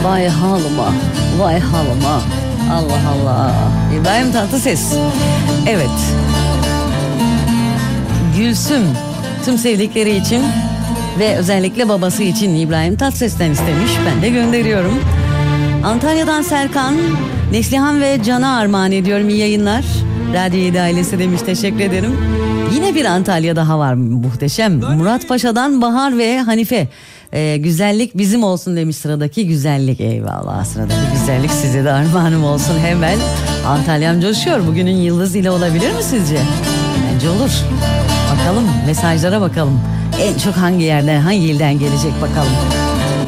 Vay halıma, vay halıma. Allah Allah. İbrahim Tatlıses. Evet. Gülsüm tüm sevdikleri için ve özellikle babası için İbrahim Tatlıses'ten istemiş. Ben de gönderiyorum. Antalya'dan Serkan, Neslihan ve Can'a armağan ediyorum. İyi yayınlar. Radyo 7 ailesi demiş, teşekkür ederim. Yine bir Antalya daha var, muhteşem. Murat Paşa'dan Bahar ve Hanife. Güzellik bizim olsun demiş, sıradaki güzellik. Eyvallah, sıradaki güzellik size de armağanım olsun hemen. Antalya'm coşuyor. Bugünün yıldız ile olabilir mi sizce? Bence olur. Bakalım mesajlara bakalım. En çok hangi yerden, hangi ilden gelecek bakalım.